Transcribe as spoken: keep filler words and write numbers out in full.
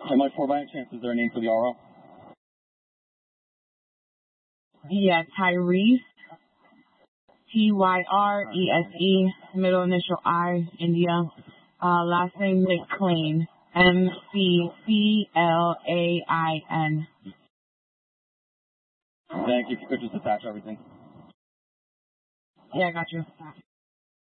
Am I for by any chance, is there a name for the R O? Yeah, Tyrese. T Y R E S E, middle initial I, India. Uh, last name McClain. M C C L A I N. Thank you. If you could just attach everything. Yeah, I got you.